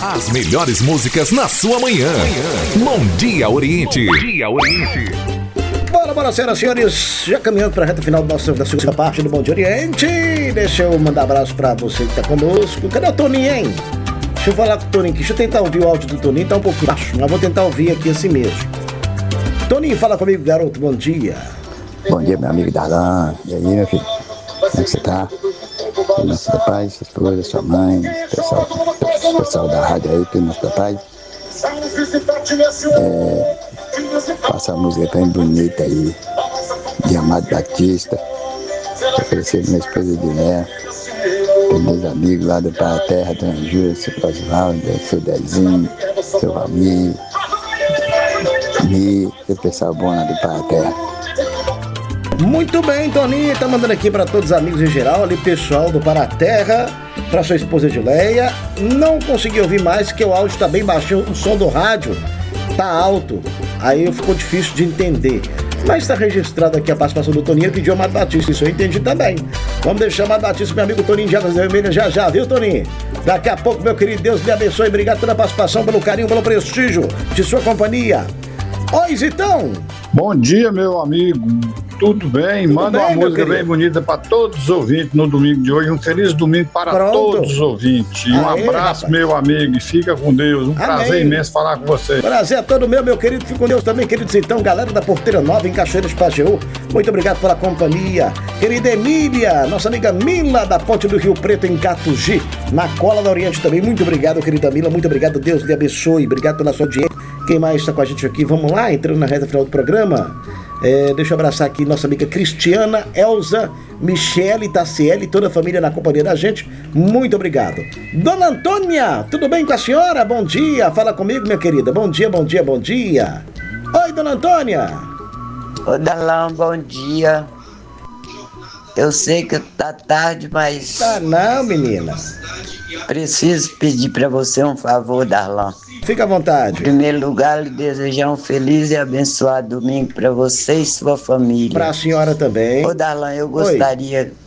As melhores músicas na sua manhã. Bom Dia Oriente. Bom Dia Oriente. Bora, senhoras e senhores, já caminhando para a reta final da segunda parte do Bom Dia Oriente. Deixa eu mandar um abraço para você que tá conosco. Cadê o Toninho, hein? Deixa eu falar com o Toninho aqui. Deixa eu tentar ouvir o áudio do Toninho, tá um pouquinho baixo, mas vou tentar ouvir aqui assim mesmo. Toninho, fala comigo, garoto, bom dia. Bom dia, meu amigo Darlan. E aí, meu filho? Como é que você tá? Nosso da paz, sua esposa, sua mãe, pessoal da rádio aí, tudo nosso da paz. Passa a música bem bonita aí, de Amado Batista. Oferecer minha esposa Edilé, meus amigos lá do Para a Terra, Dona Júlia, seu Osvaldo, seu Dezinho, seu Valmir, e o pessoal bom lá do Para a Terra. Muito bem, Toninho, tá mandando aqui para todos os amigos em geral, ali pessoal do Para a Terra, para sua esposa Edileia. Não consegui ouvir mais, que o áudio tá bem baixinho, o som do rádio tá alto, aí ficou difícil de entender. Mas está registrado aqui a participação do Toninho, pediu Amado Batista, isso eu entendi também. Vamos deixar Amado Batista, meu amigo Toninho de Águas Vermelhas, já, viu, Toninho? Daqui a pouco, meu querido, Deus lhe abençoe, obrigado pela participação, pelo carinho, pelo prestígio de sua companhia. Oi, Zitão! Bom dia, meu amigo. Tudo bem? Manda uma música bem bonita para todos os ouvintes no domingo de hoje. Um feliz domingo para todos os ouvintes. E um abraço, rapaz, meu amigo, e fica com Deus. Prazer imenso falar com você. Prazer é todo meu querido. Fica com Deus também, queridos. Então, galera da Porteira Nova, em Cachoeiras, Pajeú, muito obrigado pela companhia. Querida Emília, nossa amiga Mila, da Ponte do Rio Preto, em Catugi, na Cola da Oriente também. Muito obrigado, querida Mila. Muito obrigado. Deus lhe abençoe. Obrigado pela sua audiência. Quem mais está com a gente aqui? Vamos lá, entrando na reta final do programa. Deixa eu abraçar aqui nossa amiga Cristiana, Elza, Michele, Tassiele, toda a família na companhia da gente. Muito obrigado. Dona Antônia, tudo bem com a senhora? Bom dia, fala comigo, minha querida. Bom dia. Oi, Dona Antônia. Ô, Darlan, bom dia. Eu sei que tá tarde, mas... Tá não, menina. Preciso pedir pra você um favor, Darlan. Fica à vontade. Em primeiro lugar, lhe desejar um feliz e abençoado domingo para você e sua família. Para a senhora também. Ô, Darlan, eu gostaria